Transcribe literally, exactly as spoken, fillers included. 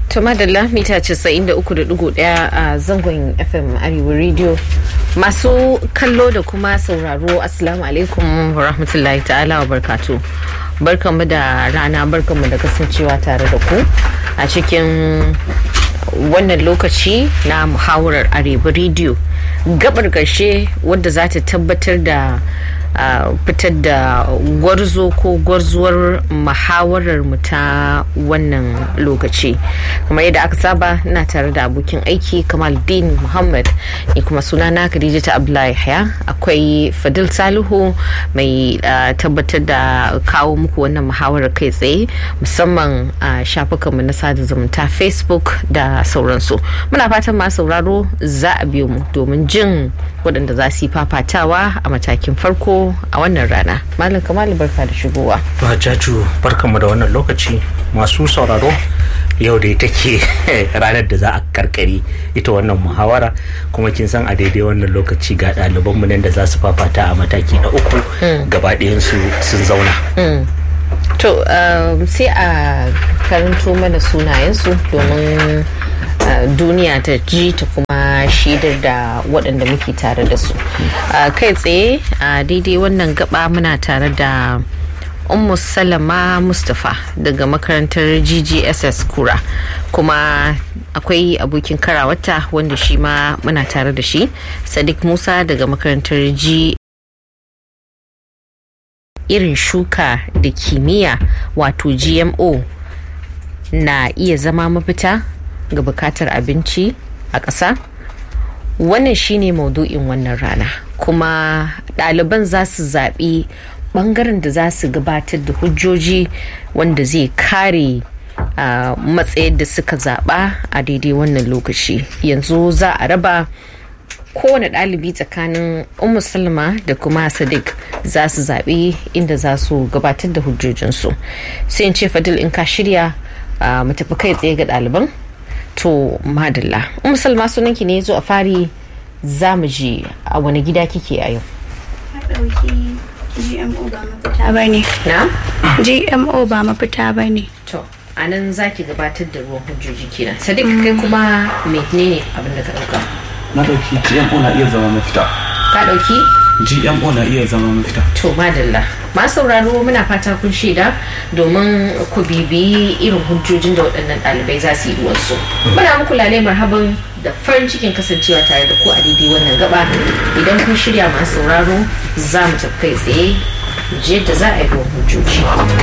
To madalla mita casa'in da uku da ɗigo ɗaya a zangon F M Arewa Radio. Masu kallo da kuma sauraro Assalamu alaikum wa rahmatullahi ta'ala wa barkatu. Barkanmu da rana, barkanmu da kasancewa tare da ku a cikin wannan lokaci na muhawarar Arewa Radio. Gabar ƙarshe wadda za ta tabbatar da Uh, fitar da gwarzo ko gwarzuwar muhawarar mu ta wannan lokaci. Kamar yadda aka saba, ina tare da abokin aiki Kamaldeen Muhammad, ni kuma sunana Khadija ta Abdullahi Haya. Akwai Fadil Salihu mai uh, tabbatar da kawo muku wannan muhawarar kai tsaye, musamman a uh, shafukanmu na sada zumunta Facebook da sauransu. Muna fatan masu sauraro za a biyo mu domin jin waɗanda za su yi fafatawa a matakin farko a wannan rana. Malam Kamal, barka da shigowa. Ba jaju, barkanmu da wannan lokaci. Masu sauraro, yau da take ranar da za a karkare ita wannan muhawara, kuma kin san a daidai wannan lokaci ga ɗalibanmu nan da za su fafata a mataki na uku gaba ɗayansu sun zauna. To sai a karanto mana sunayensu domin duniya ta ji ta kuma shidar da waɗanda muke tare da su. Kai tsaye a daidai wannan gaba muna tare da Ummu Salama Mustapha daga makarantar G G S S Kura, kuma akwai abokin karawata wanda shi ma muna tare da shi, Sadiq Musa daga makarantar G irin shuka da kimiyya wato G M O na iya zama mafita ga bukatar abinci a ƙasa. Wannan shine maudu'in wannan rana, kuma ɗaliban za su zaɓi ɓangaren da za su gabatar da hujjoji wanda zai kare uh, matsayin da suka zaɓa a daidai wannan lokaci. Yanzu za a raba kowane ɗalibi tsakanin Ummu Salma da kuma Sadiq, za su zaɓi inda za su gabatar da hujjojinsu. Sai in ce Fadil, in ka shirya uh, mu tafi kai tsaye ga ɗaliban. To madalla, Ummu Salma, sunanki ne zo a fari, za mu ji a wani gida kike a yau? Na ɗauki G M O ba mafita ba ne. Na? G M O ba mafita ba ne. To, a nan za ki gabatar da ruwan hujjoji kenan. Sadiq, kai kuma menene abin da ka ɗauka? Na ɗauki G M O na iya zama mafita. Ka ɗauki? G M O na iya zama mafita. To madalla, ma sauraro muna fata kun shaida domin ku bibiyi irin hujjojin da waɗannan ɗalibai za su yi ruwansu. Muna muku lale marhaban da farin cikin kasancewa tare da ku a daidai wannan gaba. Idan kun shirya masu sauraro, za mu tafi kai tsaye je da za a yi ruwan hujjoji.